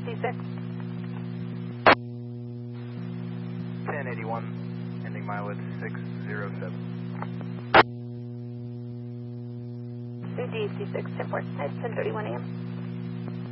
C6. 1081, ending mileage 607. CD C6, 10 port, 10:31 a.m.